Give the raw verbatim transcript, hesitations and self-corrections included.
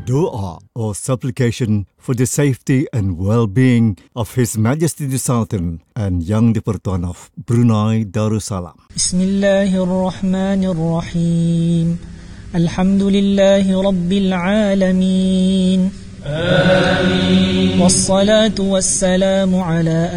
Dua or supplication for the safety and well-being of His Majesty the Sultan and Yang di-Pertuan of Brunei Darussalam. Bismillahirrahmanirrahim. Alhamdulillahi Rabbil Alamin. Amin. Wassalatu wassalamu ala